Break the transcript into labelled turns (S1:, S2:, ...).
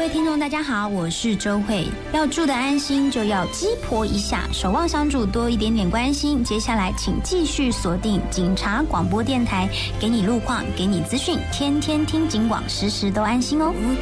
S1: 位听众大家好，我是周慧。要住得安心，就要鸡婆一下，守望相助，多一点点关心。接下来请继续锁定警察广播电台，给你路况，给你资讯，天天听警广，时时都安心哦。